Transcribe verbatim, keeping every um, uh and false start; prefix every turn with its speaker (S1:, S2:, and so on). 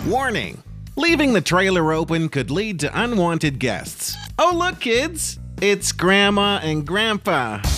S1: Warning! Leaving the trailer open could lead to unwanted guests. Oh look kids! It's Grandma and Grandpa.